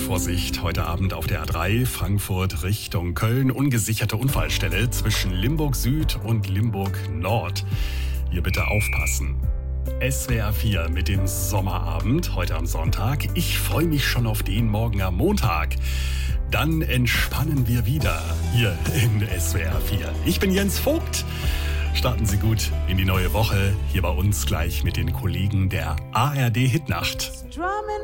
Vorsicht, heute Abend auf der A3 Frankfurt Richtung Köln. Ungesicherte Unfallstelle zwischen Limburg Süd und Limburg Nord. Hier bitte aufpassen. SWR 4 mit dem Sommerabend heute am Sonntag. Ich freue mich schon auf den morgen am Montag. Dann entspannen wir wieder hier in SWR 4. Ich bin Jens Vogt. Starten Sie gut in die neue Woche. Hier bei uns gleich mit den Kollegen der ARD Hitnacht.